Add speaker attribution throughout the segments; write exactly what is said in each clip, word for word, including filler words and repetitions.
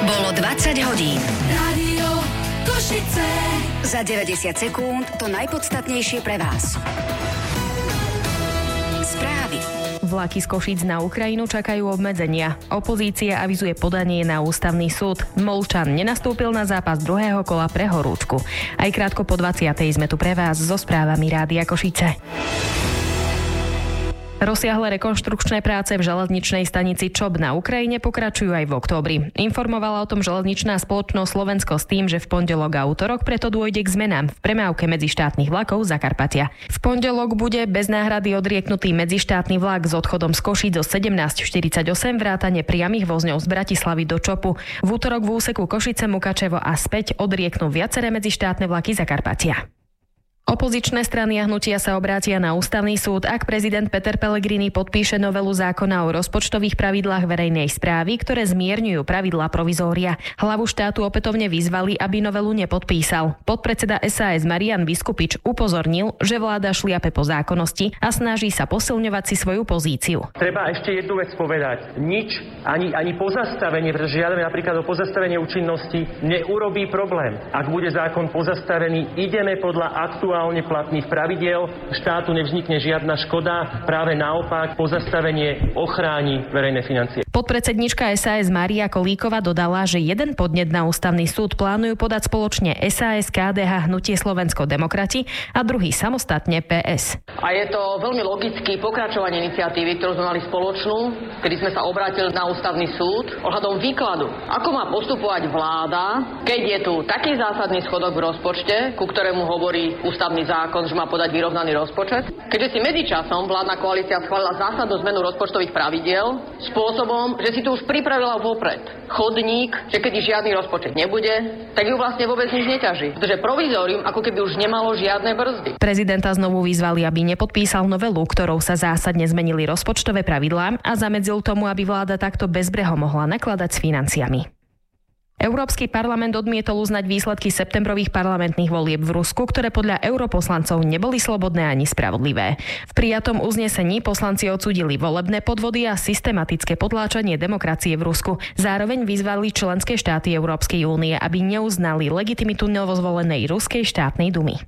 Speaker 1: Bolo dvadsať hodín.
Speaker 2: Rádio Košice.
Speaker 1: Za deväťdesiat sekúnd to najpodstatnejšie pre vás. Správy.
Speaker 3: Vlaky z Košíc na Ukrajinu čakajú obmedzenia. Opozícia avizuje podanie na ústavný súd. Molčan nenastúpil na zápas druhého kola pre horúčku. Aj krátko po dvadsiatej sme tu pre vás so správami Rádia Košice. Rozsiahle rekonštrukčné práce v železničnej stanici Čop na Ukrajine pokračujú aj v októbri. Informovala o tom železničná spoločnosť Slovensko s tým, že v pondelok a útorok preto dôjde k zmenám v premávke medzištátnych vlakov Zakarpatia. V pondelok bude bez náhrady odrieknutý medzištátny vlak s odchodom z Košíc o sedemnásť štyridsaťosem vrátane priamych vozňov z Bratislavy do Čopu. V útorok v úseku Košice Mukačevo a späť odrieknú viaceré medzištátne vlaky Zakarpatia. Opozičné strany a hnutia sa obrátia na ústavný súd, ak prezident Peter Pellegrini podpíše novelu zákona o rozpočtových pravidlách verejnej správy, ktoré zmierňujú pravidlá provizória. Hlavu štátu opätovne vyzvali, aby novelu nepodpísal. Podpredseda es a es Marian Biskupič upozornil, že vláda šliape po zákonnosti a snaží sa posilňovať si svoju pozíciu.
Speaker 4: Treba ešte jednu vec povedať. Nič, ani, ani pozastavenie, pretože žiadame napríklad o pozastavenie účinnosti, neurobí problém. Ak bude zákon pozastavený, ideme podľa aktuálnych platných pravidiel, štátu nevznikne žiadna škoda, práve naopak pozastavenie ochráni verejné financie.
Speaker 3: Podpredsednička es a es Mária Kolíková dodala, že jeden podnet na ústavný súd plánujú podať spoločne es a es, ká dé há, Hnutie Slovensko demokrati a druhý samostatne pé es.
Speaker 5: A je to veľmi logické pokračovanie iniciatívy, ktorú sme mali spoločnú, kedy sme sa obrátili na ústavný súd ohľadom výkladu. Ako má postupovať vláda, keď je tu taký zásadný schodok v rozpočte, ku ktorému hovorí ústavný zákon, že má podať vyrovnaný rozpočet. Keďže si medzičasom vládna koalícia schválila zásadnú zmenu rozpočtových pravidiel spôsobom, že si tu už pripravila vopred chodník, že keď žiadny rozpočet nebude, tak ju vlastne vôbec nič neťaží. Pretože provizórium ako keby už nemalo žiadne brzdy. Prezidenta znovu vyzvali, aby nepodpísal novelu, ktorou sa zásadne zmenili rozpočtové pravidlá a zamedzil tomu, aby vláda takto bezbreho mohla nakladať s financiami. Európsky parlament odmietol uznať výsledky septembrových parlamentných volieb v Rusku, ktoré podľa europoslancov neboli slobodné ani spravodlivé. V prijatom uznesení poslanci odsúdili volebné podvody a systematické potláčanie demokracie v Rusku. Zároveň vyzvali členské štáty Európskej únie, aby neuznali legitimitu novozvolenej ruskej štátnej dumy.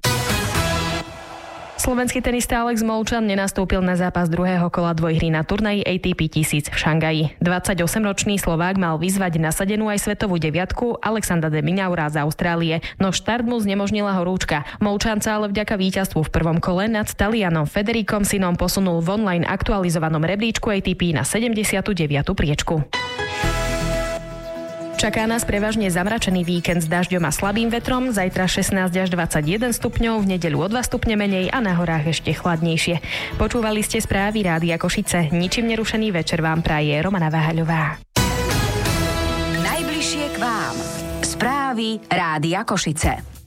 Speaker 5: Slovenský tenista Alex Molčan nenastúpil na zápas druhého kola dvojhry na turnaji á té pé tisíc v Šangaji. dvadsaťosemročný Slovák mal vyzvať nasadenú aj svetovú deviatku Alexandra de Minaura z Austrálie, no štart mu znemožnila horúčka. Molčan sa ale vďaka víťazstvu v prvom kole nad Talianom Federikom Sinom posunul v online aktualizovanom rebríčku á té pé na sedemdesiatu deviatu priečku. Čaká nás prevažne zamračený víkend s dažďom a slabým vetrom, zajtra šestnásť až dvadsaťjeden stupňov, v nedeľu o dva stupne menej a na horách ešte chladnejšie. Počúvali ste správy Rádia Košice. Ničím nerušený večer vám praje Romana Váhaľová.
Speaker 1: Najbližšie k vám. Správy Rádia Košice.